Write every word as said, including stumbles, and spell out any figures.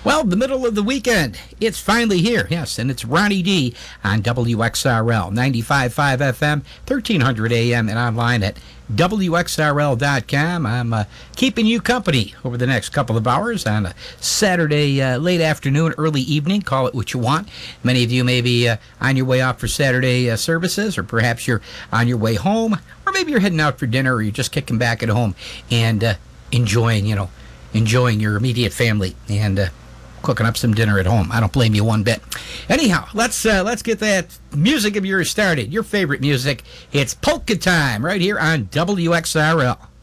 Well, the middle of the weekend, it's finally here. Yes, and it's Ronnie D on W X R L, ninety-five point five F M, thirteen hundred A M, and online at W X R L dot com. I'm uh, keeping you company over the next couple of hours on a Saturday uh, late afternoon, early evening. Call it what you want. Many of you may be uh, on your way off for Saturday uh, services, or perhaps you're on your way home, or maybe you're heading out for dinner, or you're just kicking back at home and uh, enjoying, you know, enjoying your immediate family and uh, cooking up some dinner at home. I don't blame you one bit. Anyhow, let's uh, let's get that music of yours started. Your favorite music. It's polka time right here on W X R L.